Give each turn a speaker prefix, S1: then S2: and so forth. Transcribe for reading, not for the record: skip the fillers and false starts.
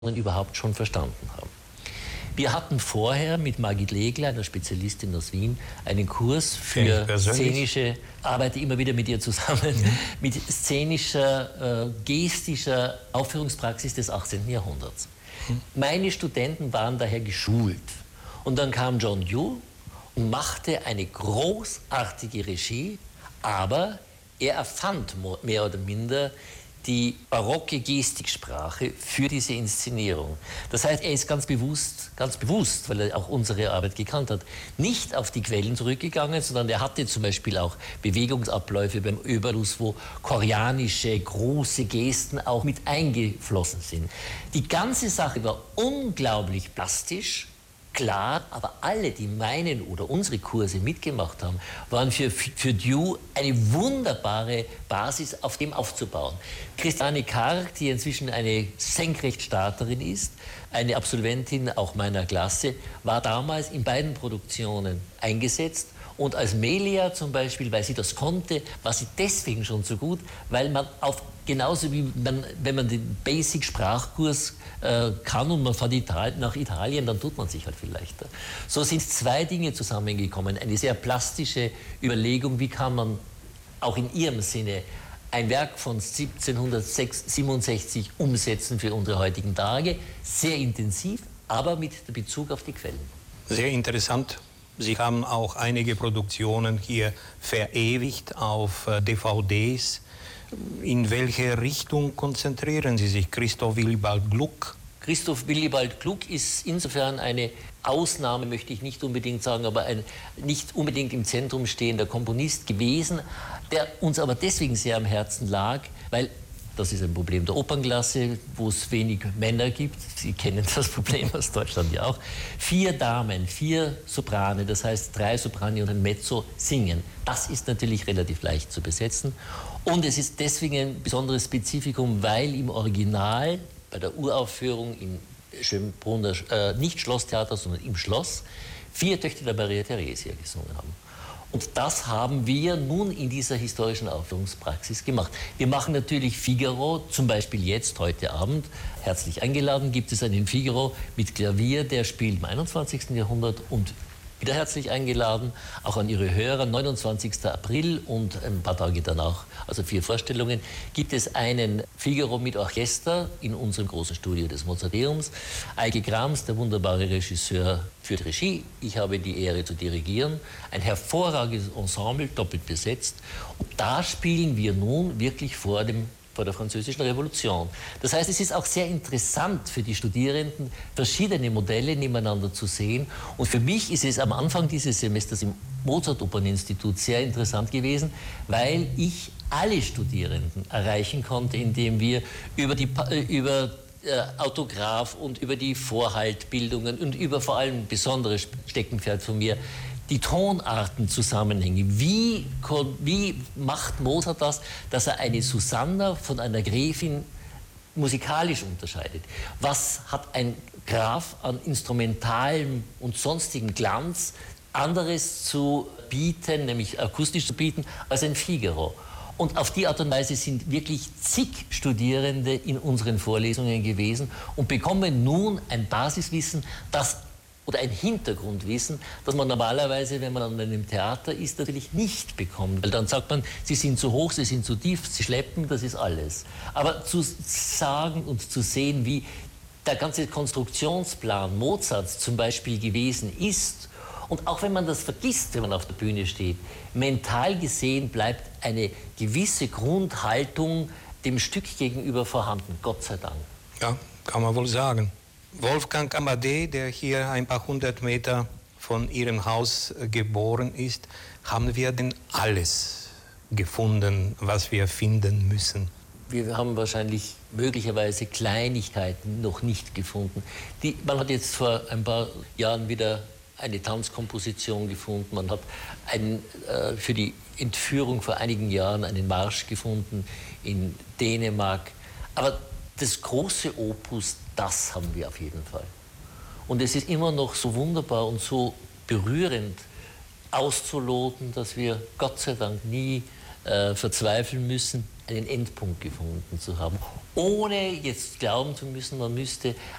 S1: überhaupt schon verstanden haben. Wir hatten vorher mit Margit Legler, einer Spezialistin aus Wien, einen Kurs für szenische, arbeite immer wieder mit ihr zusammen, mit szenischer, gestischer Aufführungspraxis des 18. Jahrhunderts. Meine Studenten waren daher geschult. Und dann kam John Dewey und machte eine großartige Regie, aber er erfand mehr oder minder die barocke Gestiksprache für diese Inszenierung. Das heißt, er ist ganz bewusst, weil er auch unsere Arbeit gekannt hat, nicht auf die Quellen zurückgegangen, sondern er hatte zum Beispiel auch Bewegungsabläufe beim Oeberus, wo koreanische große Gesten auch mit eingeflossen sind. Die ganze Sache war unglaublich plastisch, klar, aber alle, die meinen oder unsere Kurse mitgemacht haben, waren für Dewey eine wunderbare Basis, auf dem aufzubauen. Christiane Karg, die inzwischen eine Senkrechtstarterin ist, eine Absolventin auch meiner Klasse, war damals in beiden Produktionen eingesetzt. Und als Melia zum Beispiel, weil sie das konnte, war sie deswegen schon so gut, weil man genauso wie wenn man den Basic-Sprachkurs kann und man fährt nach Italien, dann tut man sich halt viel leichter. So sind zwei Dinge zusammengekommen. Eine sehr plastische Überlegung, wie kann man auch in ihrem Sinne ein Werk von 1767 umsetzen für unsere heutigen Tage. Sehr intensiv, aber mit Bezug auf die Quellen.
S2: Sehr interessant. Sie haben auch einige Produktionen hier verewigt auf DVDs. In welche Richtung konzentrieren Sie sich? Christoph Willibald Gluck?
S1: Christoph Willibald Gluck ist insofern eine Ausnahme, möchte ich nicht unbedingt sagen, aber ein nicht unbedingt im Zentrum stehender Komponist gewesen, der uns aber deswegen sehr am Herzen lag, weil das ist ein Problem der Opernklasse, wo es wenig Männer gibt. Sie kennen das Problem aus Deutschland ja auch. 4 Damen, 4 Soprane, das heißt 3 Soprani und ein Mezzo singen. Das ist natürlich relativ leicht zu besetzen. Und es ist deswegen ein besonderes Spezifikum, weil im Original, bei der Uraufführung im Schönbrunner, nicht Schlosstheater, sondern im Schloss, 4 Töchter der Maria Theresia gesungen haben. Und das haben wir nun in dieser historischen Aufführungspraxis gemacht. Wir machen natürlich Figaro, zum Beispiel jetzt, heute Abend, herzlich eingeladen, gibt es einen Figaro mit Klavier, der spielt im 21. Jahrhundert und wieder herzlich eingeladen, auch an Ihre Hörer, 29. April und ein paar Tage danach, also 4 Vorstellungen, gibt es einen Figaro mit Orchester in unserem großen Studio des Mozarteums. Eike Grams, der wunderbare Regisseur, führt Regie. Ich habe die Ehre zu dirigieren. Ein hervorragendes Ensemble, doppelt besetzt. Und da spielen wir nun wirklich vor der Französischen Revolution. Das heißt, es ist auch sehr interessant für die Studierenden, verschiedene Modelle nebeneinander zu sehen. Und für mich ist es am Anfang dieses Semesters im Mozart-Operninstitut sehr interessant gewesen, weil ich alle Studierenden erreichen konnte, indem wir über Autograph und über die Vorhaltbildungen und über vor allem besondere Steckenpferd von mir, die Tonartenzusammenhänge. Wie macht Mozart das, dass er eine Susanna von einer Gräfin musikalisch unterscheidet? Was hat ein Graf an instrumentalem und sonstigem Glanz anderes zu bieten, nämlich akustisch zu bieten, als ein Figaro? Und auf die Art und Weise sind wirklich zig Studierende in unseren Vorlesungen gewesen und bekommen nun ein Basiswissen, oder ein Hintergrundwissen, das man normalerweise, wenn man an einem Theater ist, natürlich nicht bekommt. Weil dann sagt man, Sie sind zu hoch, Sie sind zu tief, Sie schleppen, das ist alles. Aber zu sagen und zu sehen, wie der ganze Konstruktionsplan Mozarts zum Beispiel gewesen ist, und auch wenn man das vergisst, wenn man auf der Bühne steht, mental gesehen bleibt eine gewisse Grundhaltung dem Stück gegenüber vorhanden, Gott sei Dank.
S2: Ja, kann man wohl sagen. Wolfgang Amadé, der hier ein paar 100 Meter von Ihrem Haus geboren ist, haben wir denn alles gefunden, was wir finden müssen?
S1: Wir haben wahrscheinlich möglicherweise Kleinigkeiten noch nicht gefunden. Man hat jetzt vor ein paar Jahren wieder eine Tanzkomposition gefunden. Man hat für die Entführung vor einigen Jahren einen Marsch gefunden in Dänemark. Aber das große Opus, das haben wir auf jeden Fall. Und es ist immer noch so wunderbar und so berührend auszuloten, dass wir Gott sei Dank nie verzweifeln müssen. einen Endpunkt gefunden zu haben, ohne jetzt glauben zu müssen, man müsste